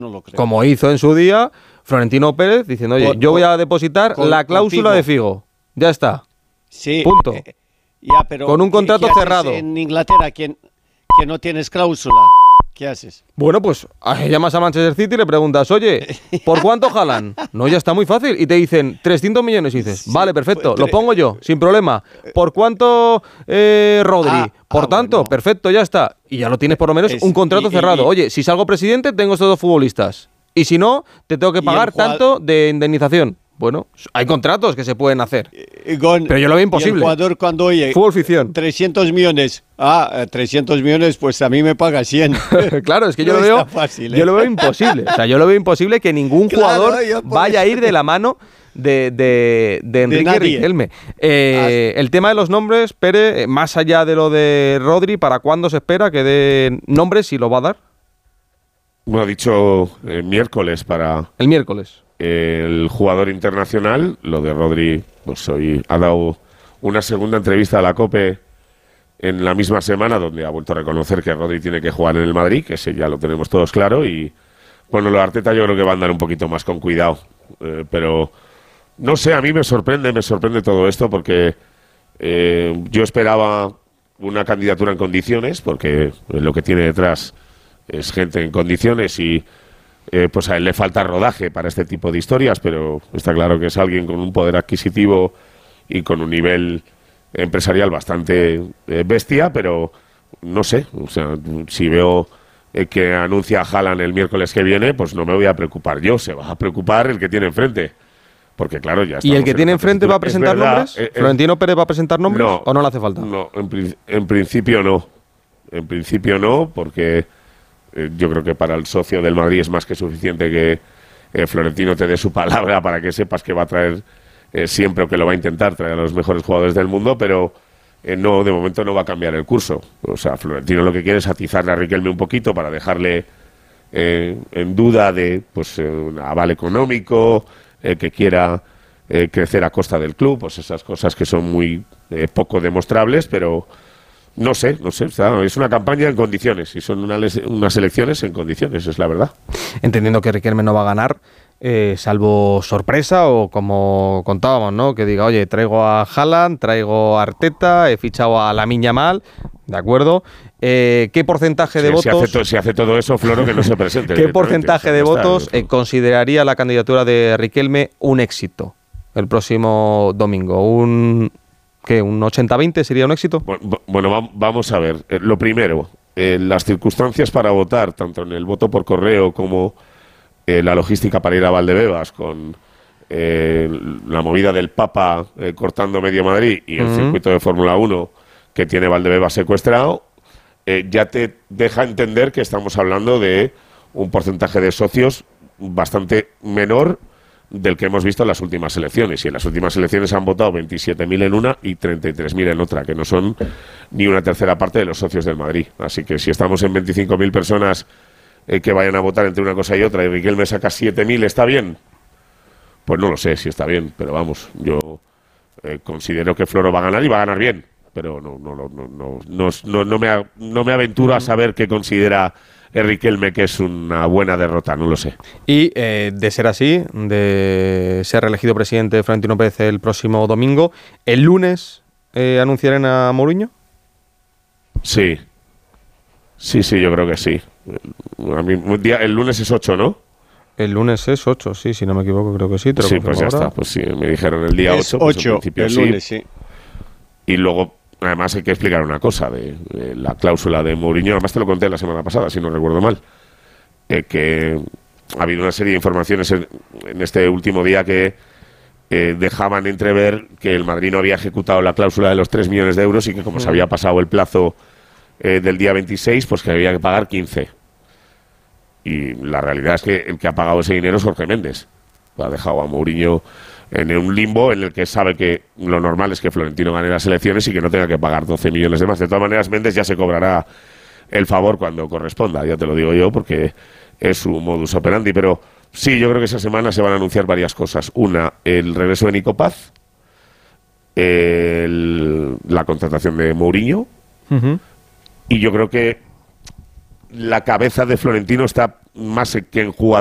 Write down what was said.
No lo creo. Como hizo en su día Florentino Pérez, diciendo, oye, yo voy a depositar la cláusula de Figo. Ya está. Sí. Punto. Ya, pero con un contrato ¿qué cerrado. haces en Inglaterra que no tienes cláusula? ¿Qué haces? Bueno, pues llamas a Manchester City y le preguntas, oye, ¿por cuánto Haaland? No, ya está muy fácil. Y te dicen 300 millones y dices, sí, vale, perfecto, lo pongo yo, sin problema. ¿Por cuánto Rodri? Por tanto, bueno, perfecto, ya está. Y ya lo tienes por lo menos un contrato cerrado. Oye, si salgo presidente, tengo estos dos futbolistas. Y si no, te tengo que pagar tanto de indemnización. Bueno, hay contratos que se pueden hacer. Pero yo lo veo imposible. Y el jugador cuando oye fútbol ficción. 300 millones. 300 millones, pues a mí me paga 100. Claro, es que yo, lo veo fácil, yo lo veo imposible. O sea, yo lo veo imposible que ningún jugador vaya a ir de la mano de Enrique Riquelme. El tema de los nombres, Pere, más allá de lo de Rodri, ¿para cuándo se espera que dé nombres, si lo va a dar? Bueno, ha dicho miércoles para... El miércoles. El jugador internacional. Lo de Rodri, pues hoy ha dado una segunda entrevista a la COPE en la misma semana, donde ha vuelto a reconocer que Rodri tiene que jugar en el Madrid, que ese ya lo tenemos todos claro, y bueno, lo de Arteta yo creo que va a andar un poquito más con cuidado, pero no sé, a mí me sorprende todo esto, porque yo esperaba una candidatura en condiciones, porque lo que tiene detrás es gente en condiciones y pues a él le falta rodaje para este tipo de historias, pero está claro que es alguien con un poder adquisitivo y con un nivel empresarial bastante bestia, pero no sé, o sea, si veo que anuncia a Haaland el miércoles que viene, pues no me voy a preocupar yo, se va a preocupar el que tiene enfrente, porque claro, ya está. ¿Y el que tiene enfrente va a presentar nombres? ¿Florentino Pérez va a presentar nombres o no le hace falta? No, en principio no, porque yo creo que para el socio del Madrid es más que suficiente que Florentino te dé su palabra para que sepas que va a traer siempre, o que lo va a intentar traer a los mejores jugadores del mundo, pero no, de momento no va a cambiar el curso. O sea, Florentino lo que quiere es atizarle a Riquelme un poquito para dejarle en duda de pues un aval económico, que quiera crecer a costa del club, pues esas cosas que son muy poco demostrables, pero no sé, es una campaña en condiciones y son unas elecciones en condiciones, es la verdad. Entendiendo que Riquelme no va a ganar, salvo sorpresa o como contábamos, ¿no? Que diga, oye, traigo a Haaland, traigo a Arteta, he fichado a Lamine Yamal, ¿de acuerdo? ¿Qué porcentaje de votos? Si hace todo eso, Floro, que no se presente. ¿Qué porcentaje de votos consideraría la candidatura de Riquelme un éxito el próximo domingo? ¿Un 80-20 sería un éxito? Bueno, vamos a ver. Lo primero, las circunstancias para votar, tanto en el voto por correo como la logística para ir a Valdebebas, con la movida del Papa cortando medio Madrid y el circuito de Fórmula 1 que tiene Valdebebas secuestrado, ya te deja entender que estamos hablando de un porcentaje de socios bastante menor del que hemos visto en las últimas elecciones. Y en las últimas elecciones han votado 27.000 en una y 33.000 en otra, que no son ni una tercera parte de los socios del Madrid. Así que si estamos en 25.000 personas que vayan a votar entre una cosa y otra y Riquelme saca 7.000, ¿está bien? Pues no lo sé si está bien, pero vamos, yo considero que Floro va a ganar y va a ganar bien, pero no me aventuro a saber qué considera Riquelme que es una buena derrota, no lo sé. Y de ser así, de ser reelegido presidente Florentino Pérez el próximo domingo, ¿el lunes anunciarán a Mourinho? Sí, yo creo que sí. El lunes es 8, ¿no? El lunes es 8, sí, si no me equivoco, creo que sí. Sí, pues ya está, pues sí, me dijeron el día 8, pues en principio el lunes, sí. Y luego, además, hay que explicar una cosa de la cláusula de Mourinho. Además, te lo conté la semana pasada, si no recuerdo mal. Que ha habido una serie de informaciones en este último día que dejaban entrever que el Madrid no había ejecutado la cláusula de los 3 millones de euros y que como se había pasado el plazo del día 26, pues que había que pagar 15. Y la realidad es que el que ha pagado ese dinero es Jorge Méndez. Ha dejado a Mourinho en un limbo en el que sabe que lo normal es que Florentino gane las elecciones y que no tenga que pagar 12 millones de más. De todas maneras, Méndez ya se cobrará el favor cuando corresponda, ya te lo digo yo, porque es su modus operandi. Pero sí, yo creo que esa semana se van a anunciar varias cosas. Una, el regreso de Nico Paz, la contratación de Mourinho, y yo creo que la cabeza de Florentino está más que en jugadores